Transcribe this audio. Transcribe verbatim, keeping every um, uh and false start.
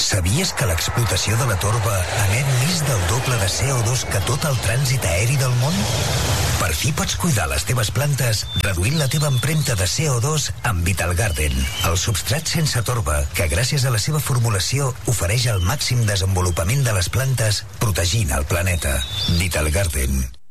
Sabies que l'explotació de la torba emet més del doble de C O dos que tot el trànsit aeri del món? Per fi pots cuidar les teves plantes reduint la teva empremta de C O dos amb Vital Garden, el substrat sense torba que gràcies a la seva formulació ofereix el màxim desenvolupament de les plantes protegint el planeta. Vital Garden.